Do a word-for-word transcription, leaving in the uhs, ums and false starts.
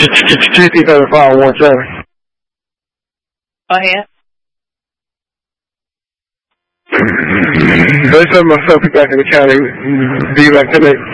Two three seven five one seven. Go ahead. Let's have myself back in the county. Be back today.